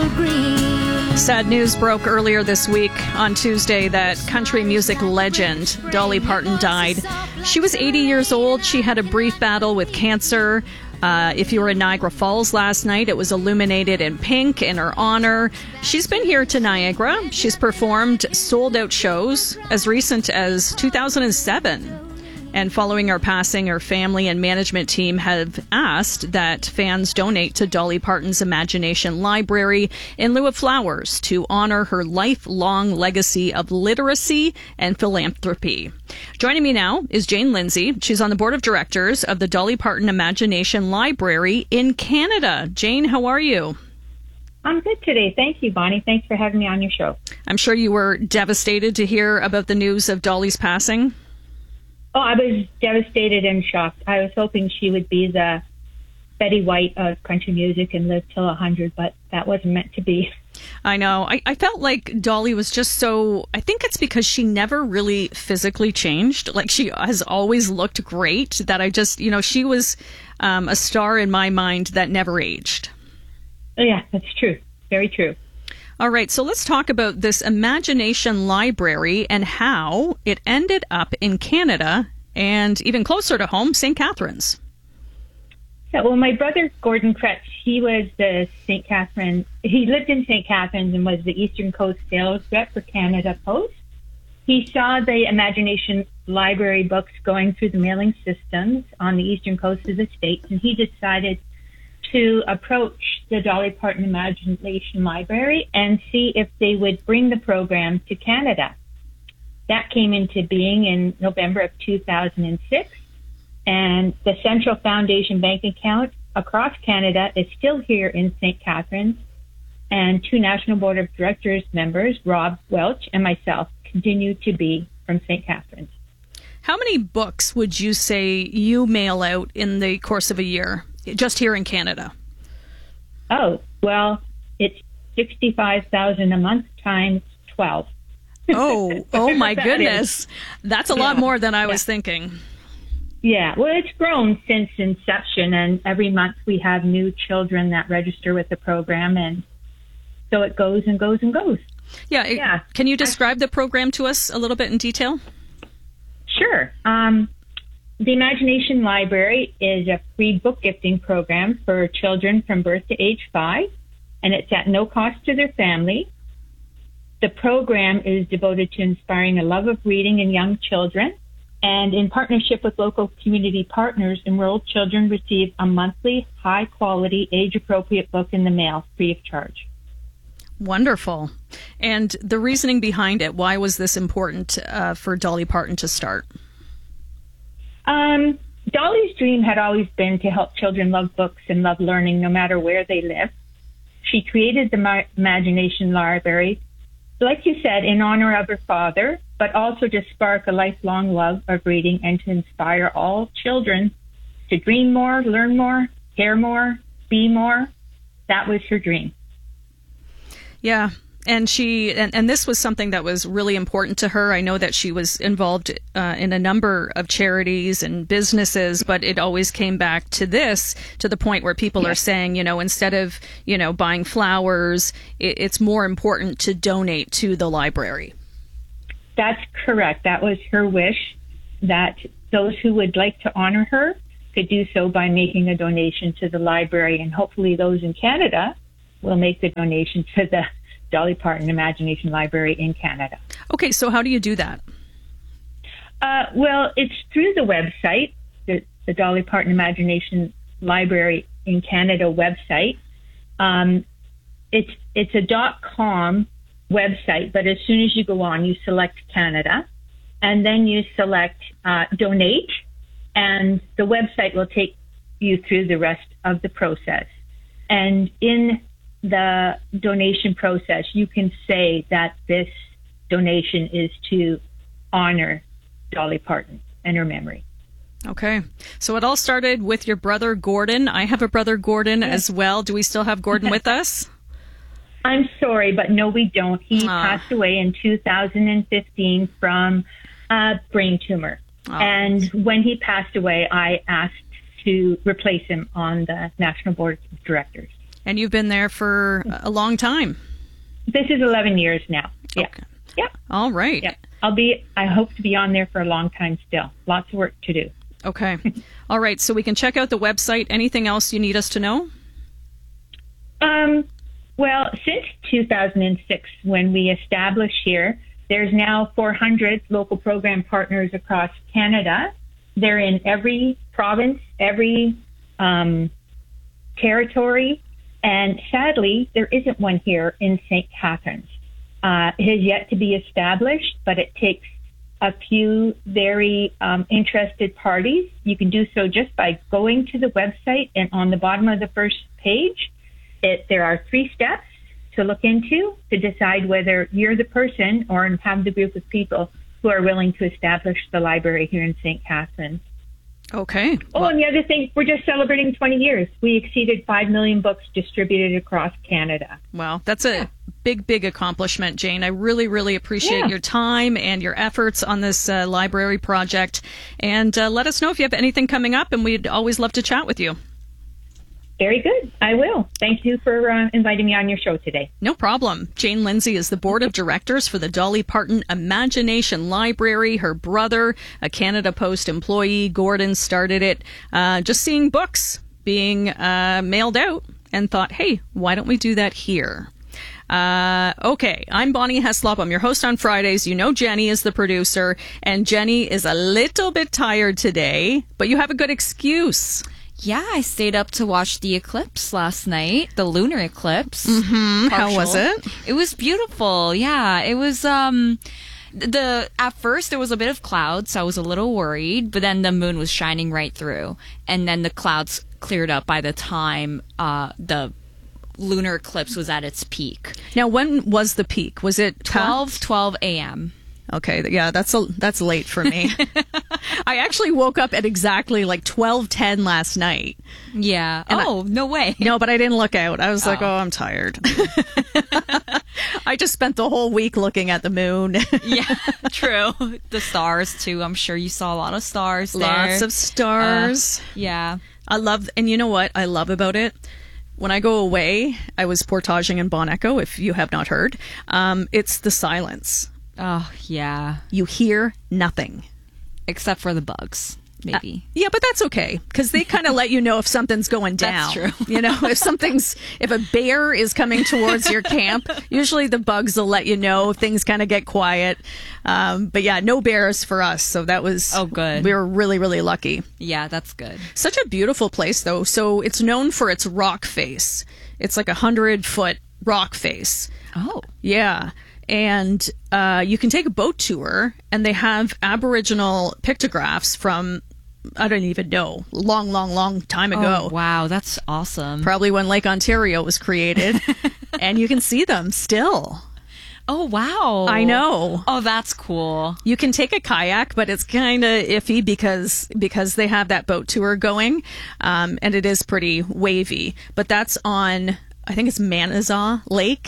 green. Sad news broke earlier this week on Tuesday that country music legend Dolly Parton died. She was 80 years old. She had a brief battle with cancer. If you were in Niagara Falls last night, it was illuminated in pink in her honor. She's been here to Niagara. She's performed sold-out shows as recent as 2007. And following her passing, her family and management team have asked that fans donate to Dolly Parton's Imagination Library in lieu of flowers to honor her lifelong legacy of literacy and philanthropy. Joining me now is Jane Lindsay. She's on the board of directors of the Dolly Parton Imagination Library in Canada. Jane, how are you? I'm good today. Thank you, Bonnie. Thanks for having me on your show. I'm sure you were devastated to hear about the news of Dolly's passing. Oh, I was devastated and shocked. I was hoping she would be the Betty White of country music and live till 100, but that wasn't meant to be. I know. I felt like Dolly was just so... I think it's because she never really physically changed. Like, she has always looked great, that I just... she was a star in my mind that never aged. Oh, yeah, that's true. Very true. All right, so let's talk about this Imagination Library and how it ended up in Canada and even closer to home, St. Catharines. Yeah, well, my brother, Gordon Kretz, he was he lived in St. Catharines and was the Eastern Coast sales rep for Canada Post. He saw the Imagination Library books going through the mailing systems on the Eastern Coast of the States, and he decided to approach the Dolly Parton Imagination Library and see if they would bring the program to Canada. That came into being in November of 2006, and the Central Foundation bank account across Canada is still here in St. Catharines, and two National Board of Directors members, Rob Welch and myself, continue to be from St. Catharines. How many books would you say you mail out in the course of a year? Just here in Canada? Oh, well, it's 65,000 a month times 12. Oh my goodness. That's a lot more than I was thinking. Yeah, well, it's grown since inception, and every month we have new children that register with the program, and so it goes and goes and goes. Yeah. Can you describe the program to us a little bit in detail? Sure. The Imagination Library is a free book gifting program for children from birth to age 5, and it's at no cost to their family. The program is devoted to inspiring a love of reading in young children, and in partnership with local community partners, enrolled children receive a monthly, high-quality, age-appropriate book in the mail, free of charge. Wonderful. And the reasoning behind it, why was this important for Dolly Parton to start? Dolly's dream had always been to help children love books and love learning no matter where they live. She created the Imagination Library, like you said, in honor of her father, but also to spark a lifelong love of reading and to inspire all children to dream more, learn more, care more, be more. That was her dream. Yeah. And this was something that was really important to her. I know that she was involved in a number of charities and businesses, but it always came back to this, to the point where people are saying, instead of, buying flowers, it's more important to donate to the library. That's correct. That was her wish, that those who would like to honor her could do so by making a donation to the library, and hopefully those in Canada will make the donation to the Dolly Parton Imagination Library in Canada. Okay, so how do you do that? Well, it's through the website, the Dolly Parton Imagination Library in Canada website. It's a .com website, but as soon as you go on, you select Canada, and then you select donate, and the website will take you through the rest of the process. And in the donation process, you can say that this donation is to honor Dolly Parton and her memory. Okay. So it all started with your brother, Gordon. I have a brother, Gordon, as well. Do we still have Gordon with us? I'm sorry, but no, we don't. He passed away in 2015 from a brain tumor. And when he passed away, I asked to replace him on the National Board of Directors. And you've been there for a long time. This is 11 years now. Yeah. Okay. Yeah. All right. Yeah. I hope to be on there for a long time still. Lots of work to do. Okay. All right. So we can check out the website. Anything else you need us to know? Well, since 2006, when we established here, there's now 400 local program partners across Canada. They're in every province, every territory, and sadly, there isn't one here in St. Catharines. It has yet to be established, but it takes a few very interested parties. You can do so just by going to the website, and on the bottom of the first page, there are 3 steps to look into to decide whether you're the person or have the group of people who are willing to establish the library here in St. Catharines. Okay. Oh, and the other thing, we're just celebrating 20 years. We exceeded 5 million books distributed across Canada. Wow, that's a big accomplishment, Jane. I really, really appreciate your time and your efforts on this library project. And let us know if you have anything coming up, and we'd always love to chat with you. Very good. I will. Thank you for inviting me on your show today. No problem. Jane Lindsay is the board of directors for the Dolly Parton Imagination Library. Her brother, a Canada Post employee, Gordon, started it just seeing books being mailed out and thought, hey, why don't we do that here? Okay, I'm Bonnie Heslop. I'm your host on Fridays. You know Jenny is the producer, and Jenny is a little bit tired today, but you have a good excuse. Yeah, I stayed up to watch the eclipse last night, the lunar eclipse. How was it? It was beautiful. Yeah, it was, at first there was a bit of clouds, so I was a little worried, but then the moon was shining right through. And then the clouds cleared up by the time, the lunar eclipse was at its peak. Now, when was the peak? Was it 12 a.m.? Okay, yeah, that's late for me. I actually woke up at exactly like 12:10 last night. Yeah. And no way. No, but I didn't look out. I was like, I'm tired. I just spent the whole week looking at the moon. Yeah, true. The stars, too. I'm sure you saw a lot of stars there. Lots of stars. Yeah. And you know what I love about it? When I go away, I was portaging in Bon Echo, if you have not heard. It's the silence. Oh, yeah. You hear nothing. Except for the bugs, maybe. Yeah, but that's okay, because they kind of let you know if something's going down. That's true. You know, if a bear is coming towards your camp, usually the bugs will let you know, things kind of get quiet. But yeah, no bears for us, so that was... Oh, good. We were really, really lucky. Yeah, that's good. Such a beautiful place, though. So it's known for its rock face. It's like 100-foot rock face. Oh. Yeah. And you can take a boat tour, and they have Aboriginal pictographs from, I don't even know, long time ago. Oh, wow, that's awesome. Probably when Lake Ontario was created. And you can see them still. Oh, wow. I know. Oh, that's cool. You can take a kayak, but it's kind of iffy because they have that boat tour going, and it is pretty wavy. But that's on... I think it's Mananaw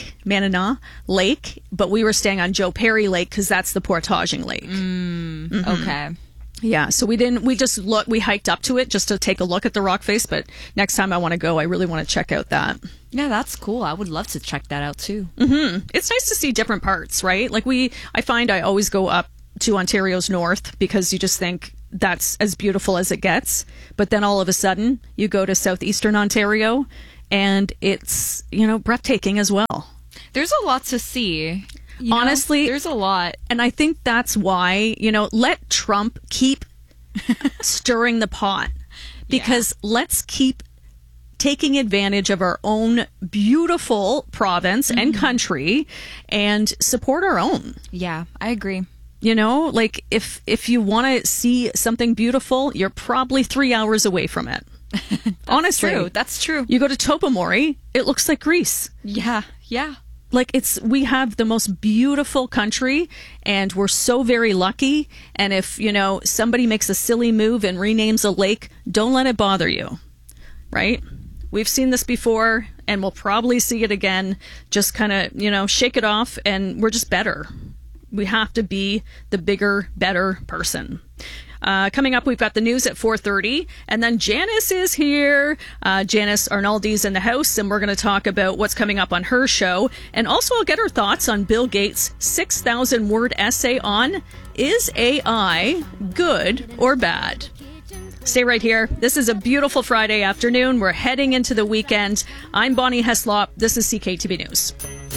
Lake, but we were staying on Joe Perry Lake because that's the portaging lake. Okay. Yeah, so we hiked up to it just to take a look at the rock face, but next time I want to go, I really want to check out that. Yeah, that's cool. I would love to check that out too. Mm-hmm. It's nice to see different parts, right? Like I find I always go up to Ontario's north because you just think that's as beautiful as it gets, but then all of a sudden you go to southeastern Ontario, and it's, breathtaking as well. There's a lot to see. Honestly, there's a lot. And I think that's why, let Trump keep stirring the pot. Because let's keep taking advantage of our own beautiful province and country and support our own. Yeah, I agree. Like if you want to see something beautiful, you're probably 3 hours away from it. Honestly, that's true. You go to Topomori, it looks like Greece. Yeah. Like we have the most beautiful country, and we're so very lucky. And if somebody makes a silly move and renames a lake, don't let it bother you, right? We've seen this before, and we'll probably see it again. Just kind of shake it off, and we're just better. We have to be the bigger, better person. Coming up, we've got the news at 4:30, and then Janice is here. Janice Arnaldi's in the house, and we're going to talk about what's coming up on her show. And also, I'll get her thoughts on Bill Gates' 6,000-word essay on, is AI good or bad? Stay right here. This is a beautiful Friday afternoon. We're heading into the weekend. I'm Bonnie Heslop. This is CKTV News.